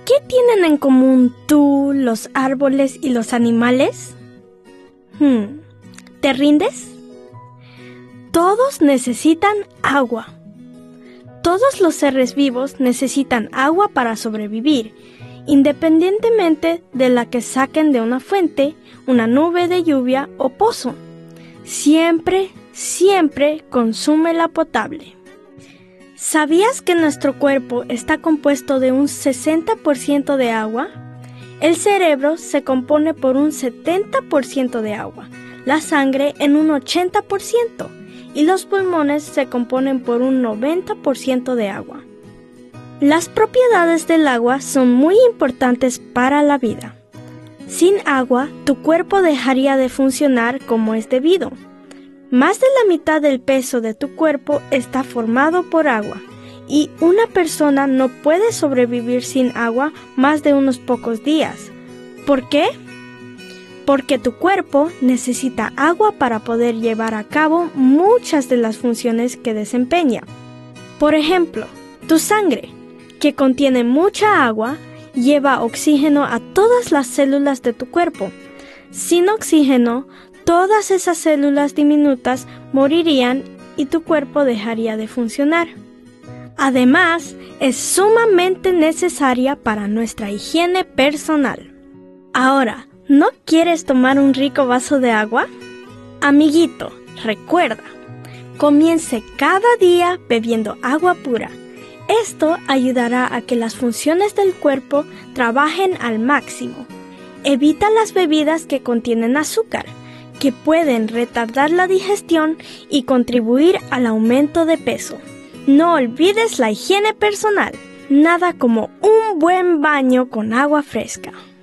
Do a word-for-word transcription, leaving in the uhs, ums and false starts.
¿Qué tienen en común tú, los árboles y los animales? Hmm, ¿Te rindes? Todos necesitan agua. Todos los seres vivos necesitan agua para sobrevivir, independientemente de la que saquen de una fuente, una nube de lluvia o pozo. Siempre, siempre consúmela potable. ¿Sabías que nuestro cuerpo está compuesto de un sesenta por ciento de agua? El cerebro se compone por un setenta por ciento de agua, la sangre en un ochenta por ciento y los pulmones se componen por un noventa por ciento de agua. Las propiedades del agua son muy importantes para la vida. Sin agua, tu cuerpo dejaría de funcionar como es debido. Más de la mitad del peso de tu cuerpo está formado por agua, y una persona no puede sobrevivir sin agua más de unos pocos días. ¿Por qué? Porque tu cuerpo necesita agua para poder llevar a cabo muchas de las funciones que desempeña. Por ejemplo, tu sangre, que contiene mucha agua, lleva oxígeno a todas las células de tu cuerpo. Sin oxígeno, todas esas células diminutas morirían y tu cuerpo dejaría de funcionar. Además, es sumamente necesaria para nuestra higiene personal. Ahora, ¿no quieres tomar un rico vaso de agua? Amiguito, recuerda, comience cada día bebiendo agua pura. Esto ayudará a que las funciones del cuerpo trabajen al máximo. Evita las bebidas que contienen azúcar, que pueden retardar la digestión y contribuir al aumento de peso. No olvides la higiene personal. Nada como un buen baño con agua fresca.